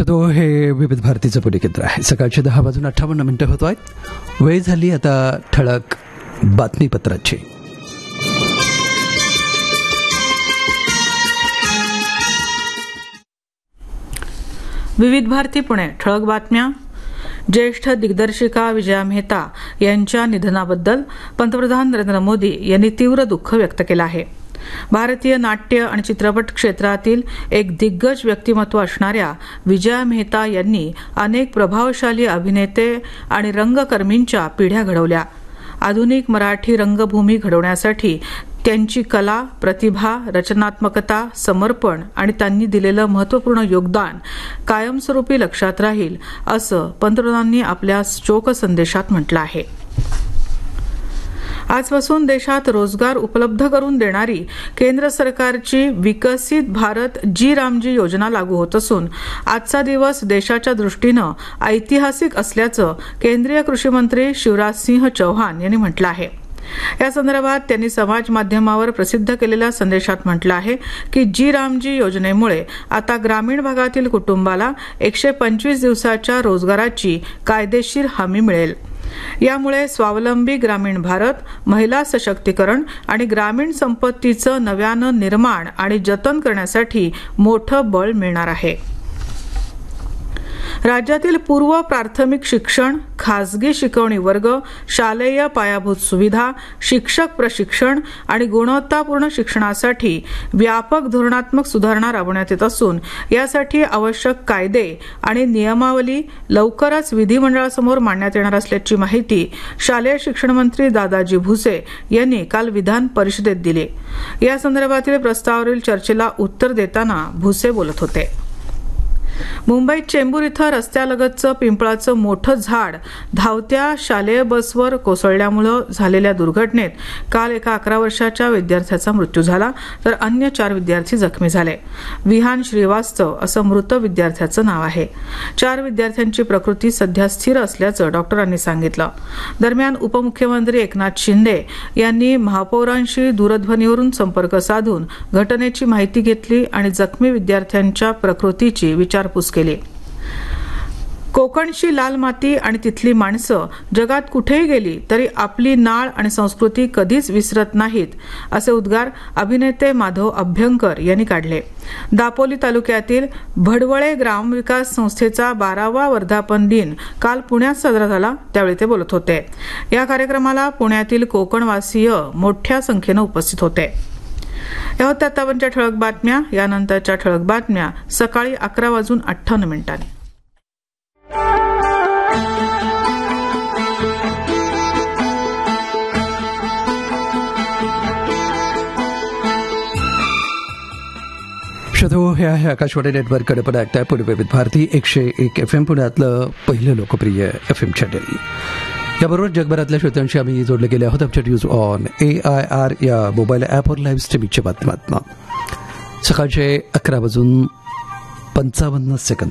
श्रोतो, हे विविध भारतीचं पुणे केंद्र आहे. सकाळचे 10:58 होत आहेत. वेळ झाली आता ठळक बातमीपत्राची. विविध भारती पुणे ठळक बातम्या. ज्येष्ठ दिग्दर्शिका विजया मेहता यांच्या निधनाबद्दल पंतप्रधान नरेंद्र मोदी यांनी तीव्र दुःख व्यक्त केलं आहे. भारतीय नाट्य आणि चित्रपट क्षेत्रातील एक दिग्गज व्यक्तिमत्व असणाऱ्या विजया मेहता यांनी अनेक प्रभावशाली अभिनेते आणि रंगकर्मींच्या पिढ्या घडवल्या. आधुनिक मराठी रंगभूमी घडवण्यासाठी त्यांची कला, प्रतिभा, रचनात्मकता, समर्पण आणि त्यांनी दिलेलं महत्त्वपूर्ण योगदान कायमस्वरूपी लक्षात राहील, असं पंतप्रधानांनी आपल्या शोक संदेशात म्हटलं आहे. आजपासून देशात रोजगार उपलब्ध करून देणारी केंद्र सरकारची विकसित भारत जी रामजी योजना लागू होत असून आजचा दिवस देशाच्या दृष्टीनं ऐतिहासिक असल्याचं केंद्रीय कृषी मंत्री शिवराज सिंह चौहान यांनी म्हटलं आहे. या संदर्भात त्यांनी समाज माध्यमावर प्रसिद्ध केलेल्या संदेशात म्हटलं आहे की जी रामजी योजनेमुळे आता ग्रामीण भागातील कुटुंबाला 125 दिवसाच्या रोजगाराची कायदेशीर हमी मिळेल. यामुळे स्वावलंबी ग्रामीण भारत, महिला सशक्तीकरण आणि ग्रामीण संपत्तीचं नव्यानं निर्माण आणि जतन करण्यासाठी मोठं बळ मिळणार आहे. राज्यातील पूर्व प्राथमिक शिक्षण, खासगी शिकवणी वर्ग, शालेय पायाभूत सुविधा, शिक्षक प्रशिक्षण आणि गुणवत्तापूर्ण शिक्षणासाठी व्यापक धोरणात्मक सुधारणा राबवण्यात येत असून यासाठी आवश्यक कायदे आणि नियमावली लवकरच विधिमंडळासमोर मांडण्यात येणार असल्याची माहिती शालेय शिक्षण मंत्री दादाजी भुसे यांनी काल विधान परिषदेत दिली. या संदर्भातील प्रस्तावावरील चर्चेला उत्तर देताना भुसे बोलत होते. मुंबईत चेंबूर इथं रस्त्यालगतचं पिंपळाचं मोठं झाड धावत्या शालेय बसवर कोसळल्यामुळे झालेल्या दुर्घटनेत काल एका 11 वर्षाच्या विद्यार्थ्याचा मृत्यू झाला तर अन्य 4 विद्यार्थी जखमी झाले. विहान श्रीवास्तव असं मृत विद्यार्थ्याचं नाव आहे. 4 विद्यार्थ्यांची प्रकृती सध्या स्थिर असल्याचं डॉक्टरांनी सांगितलं. दरम्यान उपमुख्यमंत्री एकनाथ शिंदे यांनी महापौरांशी दूरध्वनीवरून संपर्क साधून घटनेची माहिती घेतली आणि जखमी विद्यार्थ्यांच्या प्रकृतीची विचारपूस केली. कोकणची लाल माती आणि तिथली माणसं जगात कुठेही गेली तरी आपली नाळ आणि संस्कृती कधीच विसरत नाहीत, असे उद्गार अभिनेते माधव अभ्यंकर यांनी काढले. दापोली तालुक्यातील भडवळे ग्रामविकास संस्थेचा 12वा वर्धापन दिन काल पुण्यात साजरा झाला, त्यावेळी ते बोलत होते. या कार्यक्रमाला पुण्यातील कोकणवासीय मोठ्या संख्येनं उपस्थित होते. या होत्या आतापर्यंतच्या ठळक बातम्या. यानंतरच्या ठळक बातम्या सकाळी 11:58. श्रोतो, हे आहे आकाशवाणी नेटवर्ककडे पण ऐकताय पुणे विविध भारती 101 FM पुण्यातलं पहिलं लोकप्रिय FM चॅनल. याबरोबर जगभरातल्या श्रोत्यांशी आम्ही जोडले गेले आहोत आमच्या न्यूज ऑन AIR या मोबाईल ॲपवर लाईव्ह स्ट्रीमिंगच्या माध्यमातून. सकाळचे 11:55